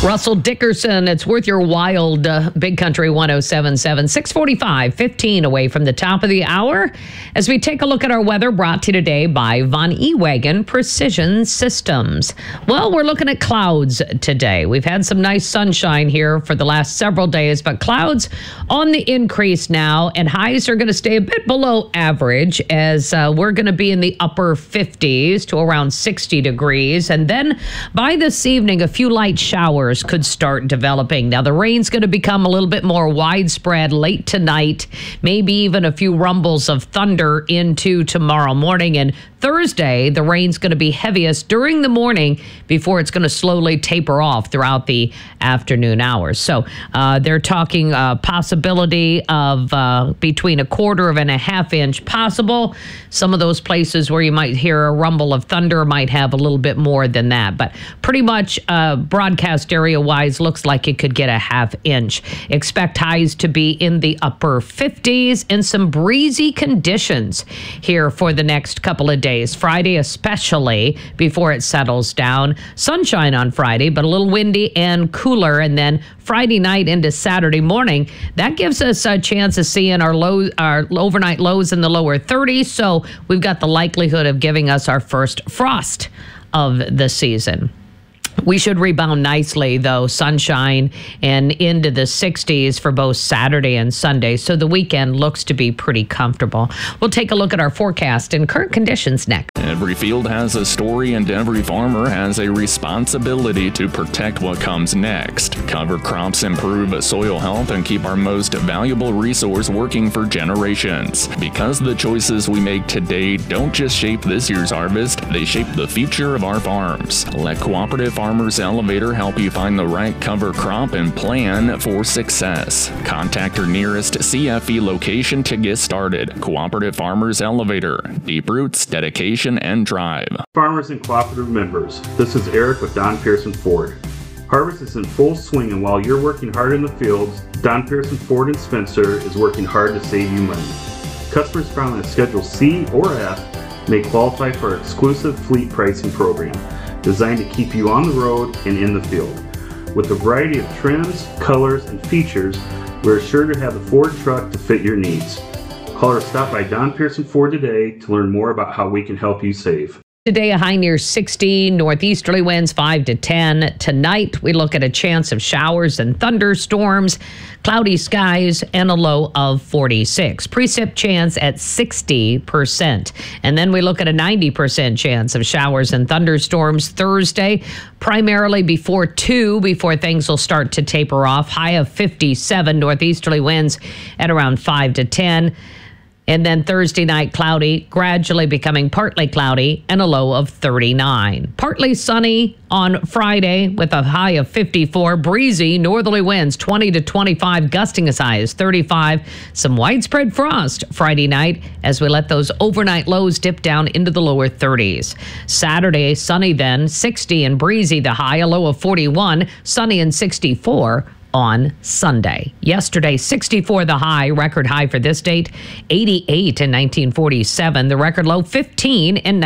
Russell Dickerson, it's worth your wild. Big Country 107.7, 6:45, 15 away from the top of the hour. As we take a look at our weather, brought to you today by Von Ewagen Precision Systems. Well, we're looking at clouds today. We've had some nice sunshine here for the last several days, but clouds on the increase now, and highs are going to stay a bit below average as we're going to be in the upper 50s to around 60 degrees. And then by this evening, a few light showers could start developing. Now, the rain's going to become a little bit more widespread late tonight, maybe even a few rumbles of thunder into tomorrow morning. And Thursday, the rain's going to be heaviest during the morning before it's going to slowly taper off throughout the afternoon hours. So they're talking possibility of between a quarter of and a half inch possible. Some of those places where you might hear a rumble of thunder might have a little bit more than that. But pretty much broadcast area-wise, looks like it could get a half inch. Expect highs to be in the upper 50s and some breezy conditions here for the next couple of days. Friday especially, before it settles down. Sunshine on Friday, but a little windy and cooler. And then Friday night into Saturday morning, that gives us a chance of seeing our overnight lows in the lower 30s. So we've got the likelihood of giving us our first frost of the season. We should rebound nicely, though, sunshine and into the 60s for both Saturday and Sunday. So the weekend looks to be pretty comfortable. We'll take a look at our forecast and current conditions next. Every field has a story, and every farmer has a responsibility to protect what comes next. Cover crops improve soil health and keep our most valuable resource working for generations. Because the choices we make today don't just shape this year's harvest, they shape the future of our farms. Let Cooperative Farmers Elevator help you find the right cover crop and plan for success. Contact your nearest CFE location to get started. Cooperative Farmers Elevator. Deep roots, dedication, and drive. Farmers and cooperative members, this is Eric with Don Pearson Ford. Harvest is in full swing, and while you're working hard in the fields, Don Pearson Ford in Spencer is working hard to save you money. Customers found on Schedule C or F may qualify for our exclusive fleet pricing program, designed to keep you on the road and in the field. With a variety of trims, colors, and features, we're sure to have the Ford truck to fit your needs. Call or stop by Don Pearson Ford today to learn more about how we can help you save. Today, a high near 60, northeasterly winds 5 to 10. Tonight, we look at a chance of showers and thunderstorms, cloudy skies, and a low of 46. Precip chance at 60%. And then we look at a 90% chance of showers and thunderstorms Thursday, primarily before 2, before things will start to taper off. High of 57, northeasterly winds at around 5 to 10. And then Thursday night, cloudy, gradually becoming partly cloudy, and a low of 39. Partly sunny on Friday with a high of 54. Breezy, northerly winds 20 to 25, gusting as high as 35. Some widespread frost Friday night as we let those overnight lows dip down into the lower 30s. Saturday, sunny then, 60 and breezy, the high, a low of 41. Sunny and 64 on Sunday. Yesterday, 64 the high, record high for this date, 88 in 1947, the record low 15 in